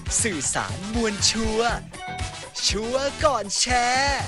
สื่อสารมวลชัวร์ชัวร์ก่อนแชร์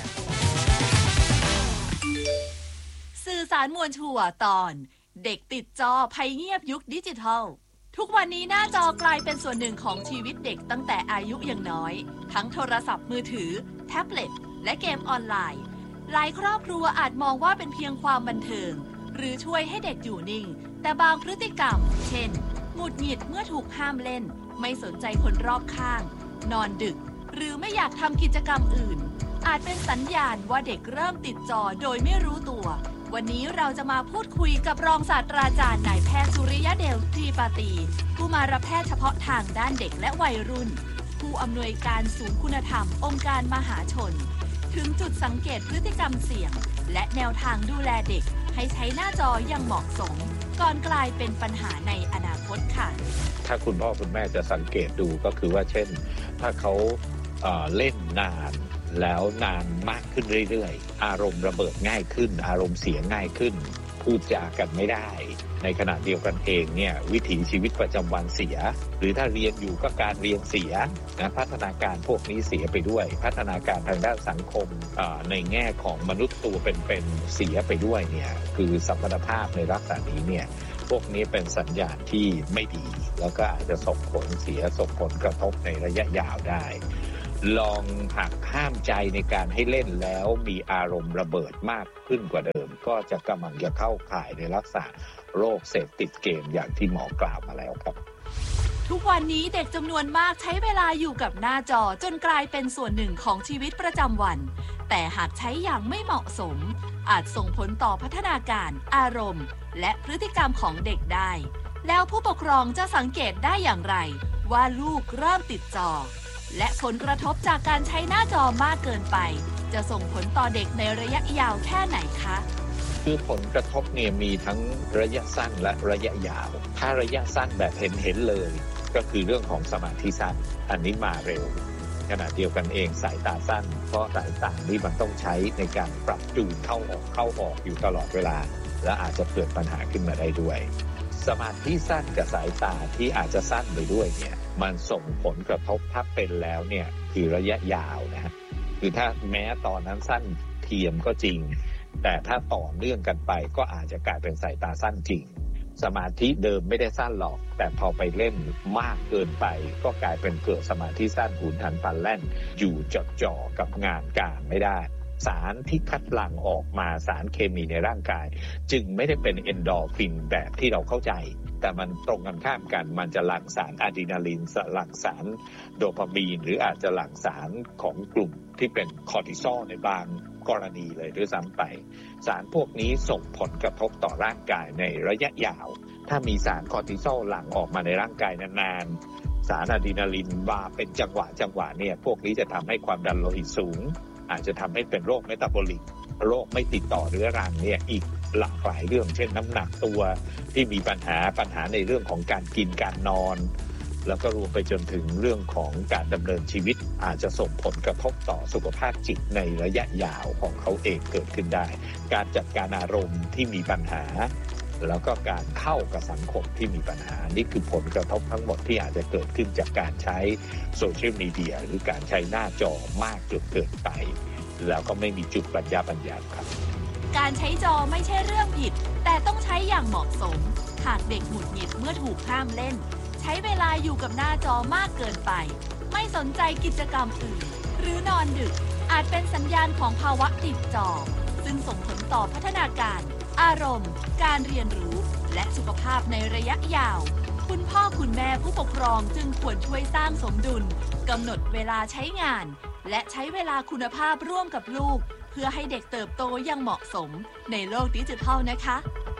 สื่อสารมวลชัวร์ตอนเด็กติดจอภัยเงียบยุคดิจิทัลทุกวันนี้หน้าจอกลายเป็นส่วนหนึ่งของชีวิตเด็กตั้งแต่อายุยังน้อยทั้งโทรศัพท์มือถือแท็บเล็ตและเกมออนไลน์หลายครอบครัวอาจมองว่าเป็นเพียงความบันเทิงหรือช่วยให้เด็กอยู่นิ่งแต่บางพฤติกรรมเช่นหงุดหงิดเมื่อถูกห้ามเล่นไม่สนใจคนรอบข้างนอนดึกหรือไม่อยากทำกิจกรรมอื่นอาจเป็นสัญญาณว่าเด็กเริ่มติดจอโดยไม่รู้ตัววันนี้เราจะมาพูดคุยกับรองศาสตราจารย์นายแพทย์สุริยะเดลทรีปาตีผู้มารับแพทย์เฉพาะทางด้านเด็กและวัยรุ่นผู้อำนวยการศูนย์คุณธรรมองค์การมหาชนถึงจุดสังเกตพฤติกรรมเสี่ยงและแนวทางดูแลเด็กให้ใช้หน้าจออย่างเหมาะสมก่อนกลายเป็นปัญหาในอนาคตค่ะถ้าคุณพ่อคุณแม่จะสังเกตดูก็คือว่าเช่นถ้าเขาเล่นนานแล้วนานมากขึ้นเรื่อยๆอารมณ์ระเบิดง่ายขึ้นอารมณ์เสียง่ายขึ้นพูดจากันไม่ได้ในขณะเดียวกันเองเนี่ยวิถีชีวิตประจำวันเสียหรือถ้าเรียนอยู่ก็การเรียนเสียนะพัฒนาการพวกนี้เสียไปด้วยพัฒนาการทางด้านสังคมในแง่ของมนุษย์ตัวเป็นเสียไปด้วยเนี่ยคือสัมพันธภาพในลักษณะนี้เนี่ยพวกนี้เป็นสัญญาณที่ไม่ดีแล้วก็อาจจะส่งผลเสียส่งผลกระทบในระยะยาวได้ลองหักห้ามใจในการให้เล่นแล้วมีอารมณ์ระเบิดมากขึ้นกว่าเดิมก็จะกำลังจะเข้าข่ายในลักษณะโรคเสพติดเกมอย่างที่หมอกล่าวมาแล้วครับทุกวันนี้เด็กจำนวนมากใช้เวลาอยู่กับหน้าจอจนกลายเป็นส่วนหนึ่งของชีวิตประจำวันแต่หากใช้อย่างไม่เหมาะสมอาจส่งผลต่อพัฒนาการอารมณ์และพฤติกรรมของเด็กได้แล้วผู้ปกครองจะสังเกตได้อย่างไรว่าลูกเริ่มติดจอและผลกระทบจากการใช้หน้าจอมากเกินไปจะส่งผลต่อเด็กในระยะยาวแค่ไหนคะคือผลกระทบเนี่ยมีทั้งระยะสั้นและระยะยาวถ้าระยะสั้นแบบเห็นเลยก็คือเรื่องของสมาธิสั้นอันนี้มาเร็วขณะเดียวกันเองสายตาสั้นเพราะสายตานี่มันต้องใช้ในการปรับจูนเข้าออกอยู่ตลอดเวลาและอาจจะเกิดปัญหาขึ้นมาได้ด้วยสมาธิสั้นกับสายตาที่อาจจะสั้นไปด้วยเนี่ยมันส่งผลกระทบถ้าเป็นแล้วเนี่ยคือระยะยาวนะฮะคือถ้าแม้ตอนนั้นสั้นเทียมก็จริงแต่ถ้าต่อเนื่องกันไปก็อาจจะกลายเป็นสายตาสั้นจริงสมาธิเดิมไม่ได้สั้นหรอกแต่พอไปเล่นมากเกินไปก็กลายเป็นเกิดสมาธิสั้นหุนหันพลันแล่นอยู่จดจ่อกับงานการไม่ได้สารที่คัดหลั่งออกมาสารเคมีในร่างกายจึงไม่ได้เป็นเอนโดรฟินแบบที่เราเข้าใจแต่มันตรงกันข้ามกันมันจะหลั่งสารอะดรีนาลินหลั่งสารโดปามีนหรืออาจจะหลั่งสารของกลุ่มที่เป็นคอร์ติซอลในบางกรณีเลยด้วยซ้ำไปสารพวกนี้ส่งผลกระทบต่อร่างกายในระยะยาวถ้ามีสารคอร์ติซอลหลั่งออกมาในร่างกายนานๆสารอะดรีนาลินมาเป็นจังหวะเนี่ยพวกนี้จะทำให้ความดันโลหิตสูงอาจจะทำให้เป็นโรคเมตาบอลิกโรคไม่ติดต่อเรื้อรังเนี่ยอีกหลากหลายเรื่องเช่นน้ำหนักตัวที่มีปัญหาในเรื่องของการกินการนอนแล้วก็รวมไปจนถึงเรื่องของการดำเนินชีวิตอาจจะส่งผลกระทบต่อสุขภาพจิตในระยะยาวของเขาเองเกิดขึ้นได้การจัดการอารมณ์ที่มีปัญหาแล้วก็การเข้ากับสังคมที่มีปัญหานี่คือผลกระทบทั้งหมดที่อาจจะเกิดขึ้นจากการใช้โซเชียลมีเดียหรือการใช้หน้าจอมากจนเกินไปแล้วก็ไม่มีจุดปัญญาครับการใช้จอไม่ใช่เรื่องผิดแต่ต้องใช้อย่างเหมาะสมหากเด็กหงุดหงิดเมื่อถูกห้ามเล่นใช้เวลาอยู่กับหน้าจอมากเกินไปไม่สนใจกิจกรรมอื่นหรือนอนดึกอาจเป็นสัญญาณของภาวะติดจอซึ่งส่งผลต่อพัฒนาการอารมณ์การเรียนรู้และสุขภาพในระยะยาวคุณพ่อคุณแม่ผู้ปกครองจึงควรช่วยสร้างสมดุลกำหนดเวลาใช้งานและใช้เวลาคุณภาพร่วมกับลูกเพื่อให้เด็กเติบโตอย่างเหมาะสมในโลกดิจิทัลนะคะ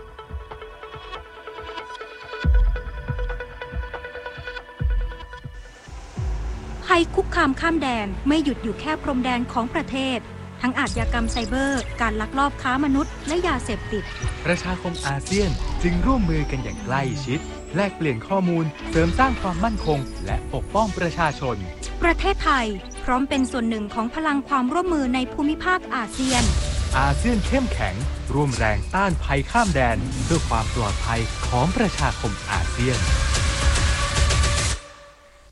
ภัยคุกคามข้ามแดนไม่หยุดอยู่แค่พรมแดนของประเทศทั้งอาชญากรรมไซเบอร์การลักลอบค้ามนุษย์และยาเสพติดประชาคมอาเซียนจึงร่วมมือกันอย่างใกล้ชิดแลกเปลี่ยนข้อมูลเสริมสร้างความมั่นคงและปกป้องประชาชนประเทศไทยพร้อมเป็นส่วนหนึ่งของพลังความร่วมมือในภูมิภาคอาเซียนอาเซียนเข้มแข็งร่วมแรงต้านภัยข้ามแดนเพื่อความปลอดภัยของประชาคมอาเซียน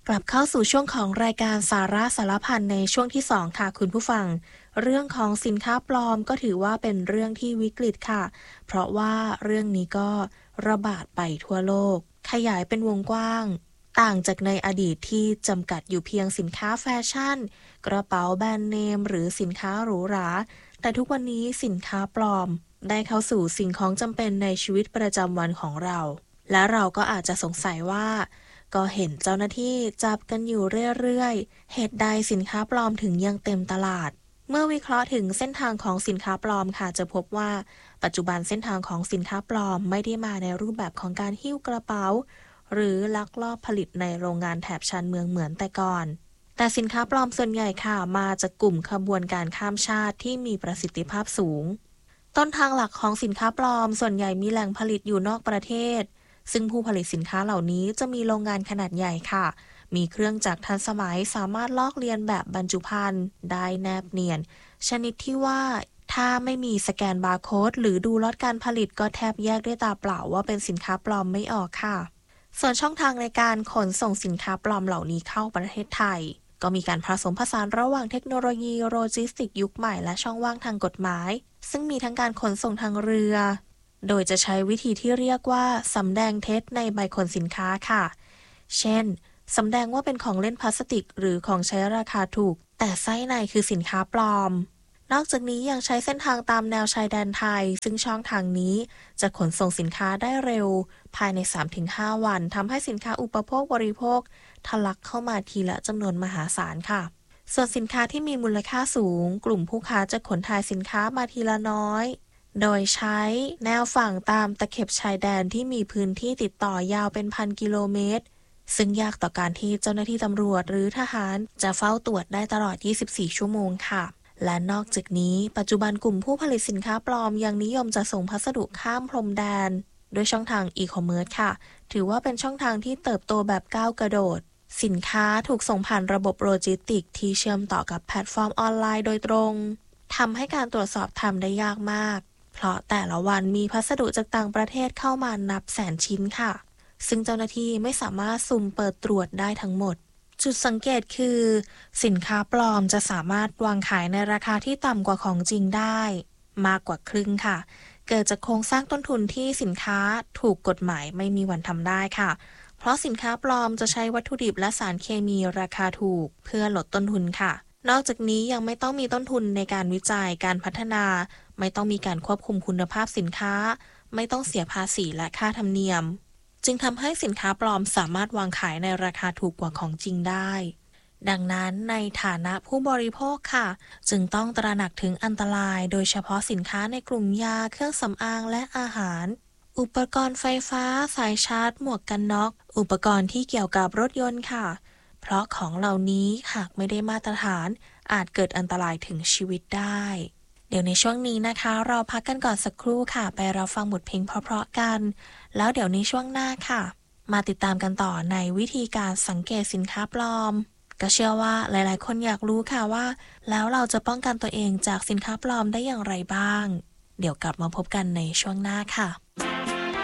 กลับเข้าสู่ช่วงของรายการสาระสารพันในช่วงที่2ค่ะคุณผู้ฟังเรื่องของสินค้าปลอมก็ถือว่าเป็นเรื่องที่วิกฤตค่ะเพราะว่าเรื่องนี้ก็ระบาดไปทั่วโลกขยายเป็นวงกว้างต่างจากในอดีตที่จำกัดอยู่เพียงสินค้าแฟชั่นกระเป๋าแบรนด์เนมหรือสินค้าหรูหราแต่ทุกวันนี้สินค้าปลอมได้เข้าสู่สิ่งของจำเป็นในชีวิตประจำวันของเราและเราก็อาจจะสงสัยว่าก็เห็นเจ้าหน้าที่จับกันอยู่เรื่อยๆเหตุใดสินค้าปลอมถึงยังเต็มตลาดเมื่อวิเคราะห์ถึงเส้นทางของสินค้าปลอมค่ะจะพบว่าปัจจุบันเส้นทางของสินค้าปลอมไม่ได้มาในรูปแบบของการหิ้วกระเป๋าหรือลักลอบผลิตในโรงงานแถบชานเมืองเหมือนแต่ก่อนแต่สินค้าปลอมส่วนใหญ่ค่ะมาจากกลุ่มขบวนการข้ามชาติที่มีประสิทธิภาพสูงต้นทางหลักของสินค้าปลอมส่วนใหญ่มีแหล่งผลิตอยู่นอกประเทศซึ่งผู้ผลิตสินค้าเหล่านี้จะมีโรงงานขนาดใหญ่ค่ะมีเครื่องจักรทันสมัยสามารถลอกเลียนแบบบรรจุภัณฑ์ได้แนบเนียนชนิดที่ว่าถ้าไม่มีสแกนบาร์โค้ดหรือดูล็อตการผลิตก็แทบแยกด้วยตาเปล่าว่าเป็นสินค้าปลอมไม่ออกค่ะส่วนช่องทางในการขนส่งสินค้าปลอมเหล่านี้เข้าประเทศไทยก็มีการผสมผสานระหว่างเทคโนโลยีโลจิสติกยุคใหม่และช่องว่างทางกฎหมายซึ่งมีทั้งการขนส่งทางเรือโดยจะใช้วิธีที่เรียกว่าสำแดงเท็จในใบขนสินค้าค่ะเช่นสำแดงว่าเป็นของเล่นพลาสติกหรือของใช้ราคาถูกแต่ไส้ในคือสินค้าปลอมนอกจากนี้ยังใช้เส้นทางตามแนวชายแดนไทยซึ่งช่องทางนี้จะขนส่งสินค้าได้เร็วภายใน 3-5 วันทำให้สินค้าอุปโภคบริโภคทะลักเข้ามาทีละจำนวนมหาศาลค่ะส่วนสินค้าที่มีมูลค่าสูงกลุ่มผู้ค้าจะขนถ่ายสินค้ามาทีละน้อยโดยใช้แนวฝั่งตามตะเข็บชายแดนที่มีพื้นที่ติดต่อยาวเป็นพันกิโลเมตรซึ่งยากต่อการที่เจ้าหน้าที่ตำรวจหรือทหารจะเฝ้าตรวจได้ตลอด 24 ชั่วโมงค่ะและนอกจากนี้ปัจจุบันกลุ่มผู้ผลิตสินค้าปลอมยังนิยมจะส่งพัสดุข้ามพรมแดนโดยช่องทางอีคอมเมิร์ซค่ะถือว่าเป็นช่องทางที่เติบโตแบบก้าวกระโดดสินค้าถูกส่งผ่านระบบโลจิสติกที่เชื่อมต่อกับแพลตฟอร์มออนไลน์โดยตรงทำให้การตรวจสอบทำได้ยากมากเพราะแต่ละวันมีพัสดุจากต่างประเทศเข้ามานับแสนชิ้นค่ะซึ่งเจ้าหน้าที่ไม่สามารถสุ่มเปิดตรวจได้ทั้งหมดจุดสังเกตคือสินค้าปลอมจะสามารถวางขายในราคาที่ต่ำกว่าของจริงได้มากกว่าครึ่งค่ะเกิดจากโครงสร้างต้นทุนที่สินค้าถูกกฎหมายไม่มีวันทำได้ค่ะเพราะสินค้าปลอมจะใช้วัตถุดิบและสารเคมีราคาถูกเพื่อลดต้นทุนค่ะนอกจากนี้ยังไม่ต้องมีต้นทุนในการวิจัยการพัฒนาไม่ต้องมีการควบคุมคุณภาพสินค้าไม่ต้องเสียภาษีและค่าธรรมเนียมจึงทำให้สินค้าปลอมสามารถวางขายในราคาถูกกว่าของจริงได้ดังนั้นในฐานะผู้บริโภคค่ะจึงต้องตระหนักถึงอันตรายโดยเฉพาะสินค้าในกลุ่มยาเครื่องสำอางและอาหารอุปกรณ์ไฟฟ้าสายชาร์จหมวกกันน็อกอุปกรณ์ที่เกี่ยวกับรถยนต์ค่ะเพราะของเหล่านี้หากไม่ได้มาตรฐานอาจเกิดอันตรายถึงชีวิตได้เดี๋ยวในช่วงนี้นะคะเราพักกันก่อนสักครู่ค่ะไปรับฟังบทเพลงเพราะๆกันแล้วเดี๋ยวในช่วงหน้าค่ะมาติดตามกันต่อในวิธีการสังเกตสินค้าปลอมก็เชื่อว่าหลายๆคนอยากรู้ค่ะว่าแล้วเราจะป้องกันตัวเองจากสินค้าปลอมได้อย่างไรบ้างเดี๋ยวกลับมาพบกันในช่วงหน้าค่ะ